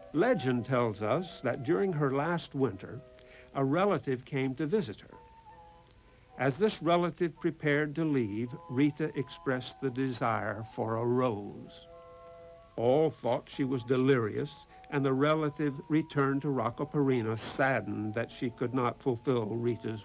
Legend tells us that during her last winter, a relative came to visit her. As this relative prepared to leave, Rita expressed the desire for a rose. All thought she was delirious, and the relative returned to Roccoparina saddened that she could not fulfill Rita's